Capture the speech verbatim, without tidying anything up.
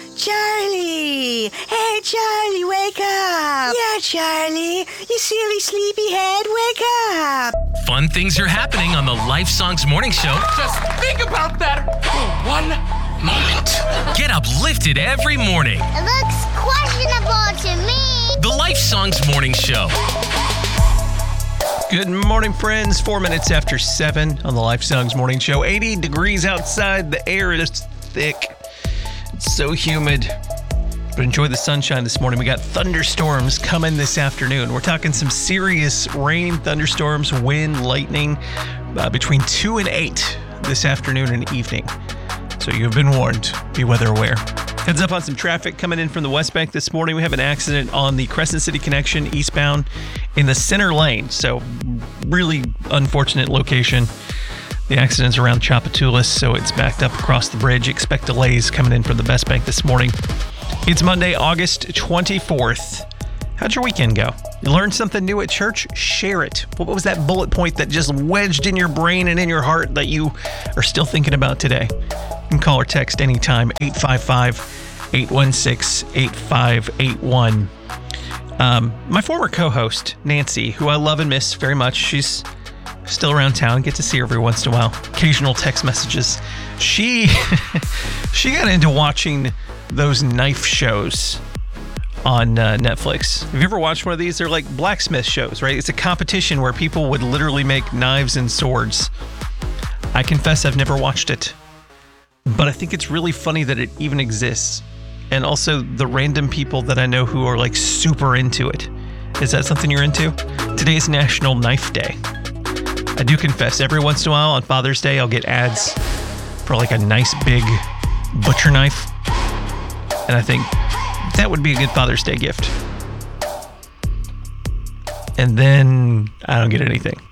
Charlie! Hey, Charlie, wake up! Yeah, Charlie, you silly sleepyhead, wake up! Fun things are happening on the Life Songs Morning Show. Just think about that for one moment. Get uplifted every morning. It looks questionable to me. The Life Songs Morning Show. Good morning, friends. Four minutes after seven on the Life Songs Morning Show. eighty degrees outside. The air is thick. It's so humid. But enjoy the sunshine this morning. We got thunderstorms coming this afternoon. We're talking some serious rain, thunderstorms, wind, lightning uh, between two and eight this afternoon and evening. So you've been warned. Be weather aware. Heads up on some traffic coming in from the West Bank this morning. We have an accident on the Crescent City Connection eastbound in the center lane. So really unfortunate location. The accident's around Chapatulas, so it's backed up across the bridge. Expect delays coming in from the West Bank this morning. It's Monday, August twenty-fourth. How'd your weekend go? You learned something new at church? Share it. What was that bullet point that just wedged in your brain and in your heart that you are still thinking about today? You can call or text anytime, eight five five, eight one six, eight five eight one. Um, my former co-host, Nancy, who I love and miss very much, she's still around town, get to see her every once in a while. Occasional text messages. She, she got into watching those knife shows on uh, Netflix. Have you ever watched one of these? They're like blacksmith shows, right? It's a competition where people would literally make knives and swords. I confess I've never watched it, but I think it's really funny that it even exists. And also the random people that I know who are like super into it. Is that something you're into? Today's National Knife Day. I do confess, every once in a while on Father's Day, I'll get ads for like a nice big butcher knife. And I think that would be a good Father's Day gift. And then I don't get anything.